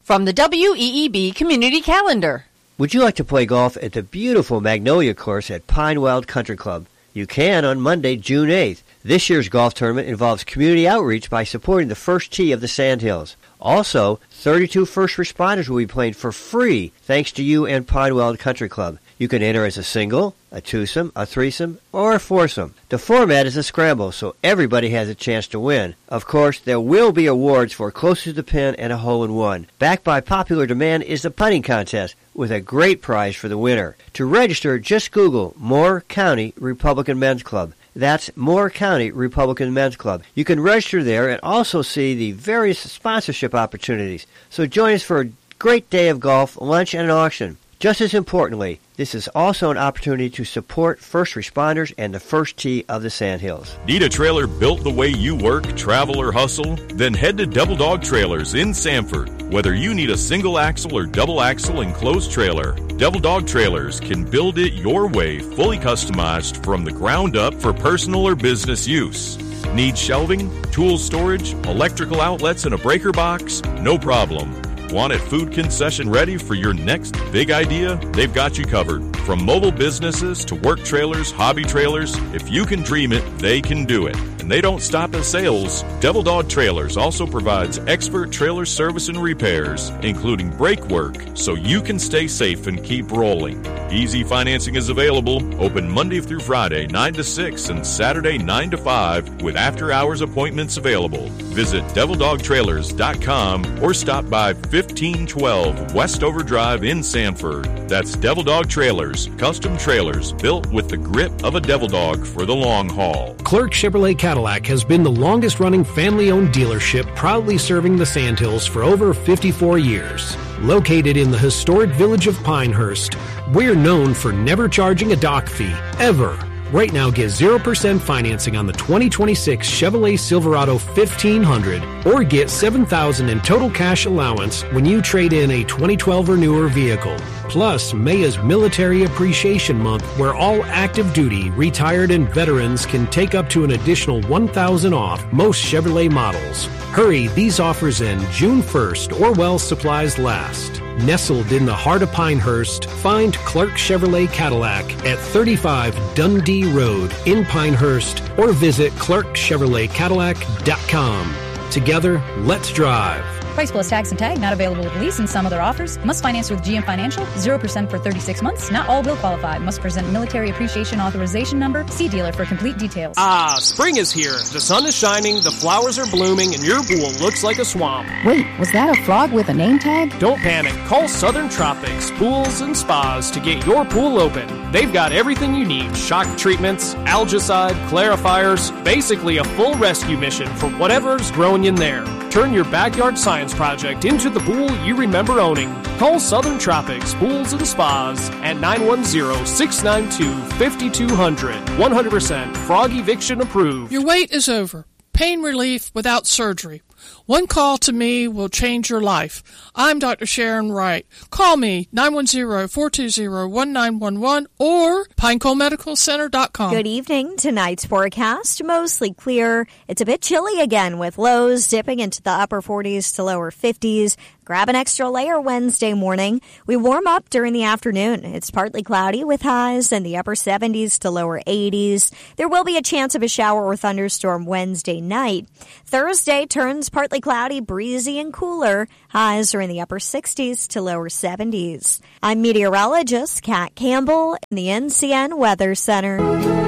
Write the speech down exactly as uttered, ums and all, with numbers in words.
From the W E E B Community Calendar. Would you like to play golf at the beautiful Magnolia Course at Pineweld Country Club? You can on Monday, June eighth. This year's golf tournament involves community outreach by supporting the first tee of the Sandhills. Also, thirty-two first responders will be playing for free thanks to you and Pineweld Country Club. You can enter as a single, a twosome, a threesome, or a foursome. The format is a scramble, so everybody has a chance to win. Of course, there will be awards for closest to the pin and a hole-in-one. Backed by popular demand is the putting contest, with a great prize for the winner. To register, just Google Moore County Republican Men's Club. That's Moore County Republican Men's Club. You can register there and also see the various sponsorship opportunities. So join us for a great day of golf, lunch, and an auction. Just as importantly, this is also an opportunity to support first responders and the first tee of the Sandhills. Need a trailer built the way you work, travel, or hustle? Then head to Devil Dog Trailers in Sanford. Whether you need a single axle or double axle enclosed trailer, Devil Dog Trailers can build it your way, fully customized from the ground up for personal or business use. Need shelving, tool storage, electrical outlets, and a breaker box? No problem. Want it food concession ready for your next big idea? They've got you covered. From mobile businesses to work trailers, hobby trailers, if you can dream it, they can do it. And they don't stop at sales. Devil Dog Trailers also provides expert trailer service and repairs, including brake work, so you can stay safe and keep rolling. Easy financing is available, open Monday through Friday, nine to six, and Saturday, nine to five, with after-hours appointments available. Visit devil dog trailers dot com or stop by fifteen twelve Westover Drive in Sanford. That's Devil Dog Trailers, custom trailers built with the grip of a devil dog for the long haul. Clark Chevrolet Cadillac has been the longest-running family-owned dealership, proudly serving the Sandhills for over fifty-four years. Located in the historic village of Pinehurst, we're known for never charging a dock fee, ever. Right now, get zero percent financing on the twenty twenty-six Chevrolet Silverado fifteen hundred or get seven thousand dollars in total cash allowance when you trade in a twenty twelve or newer vehicle. Plus, May is Military Appreciation Month, where all active duty, retired, and veterans can take up to an additional one thousand dollars off most Chevrolet models. Hurry, these offers end June first or while supplies last. Nestled in the heart of Pinehurst, find Clark Chevrolet Cadillac at thirty-five Dundee Road in Pinehurst or visit clark chevrolet cadillac dot com. Together, let's drive. Price plus tax and tag, not available with lease and some other offers. Must finance with G M Financial, zero percent for thirty-six months. Not all will qualify. Must present Military Appreciation Authorization number. See dealer for complete details. Ah, spring is here. The sun is shining, the flowers are blooming, and your pool looks like a swamp. Wait, was that a frog with a name tag? Don't panic. Call Southern Tropics Pools and Spas to get your pool open. They've got everything you need. Shock treatments, algicide, clarifiers, basically a full rescue mission for whatever's growing in there. Turn your backyard science project into the pool you remember owning. Call Southern Tropics Pools and Spas at nine one zero, six nine two, five two zero zero. one hundred percent frog eviction approved. Your wait is over. Pain relief without surgery. One call to me will change your life. I'm Doctor Sharon Wright. Call me, nine one zero, four two zero, one nine one one or pinecone medical center dot com. Good evening. Tonight's forecast, mostly clear. It's a bit chilly again with lows dipping into the upper forties to lower fifties. Grab an extra layer Wednesday morning. We warm up during the afternoon. It's partly cloudy with highs in the upper seventies to lower eighties. There will be a chance of a shower or thunderstorm Wednesday night. Thursday turns partly cloudy, breezy, and cooler. Highs are in the upper sixties to lower seventies. I'm meteorologist Kat Campbell in the N C N Weather Center.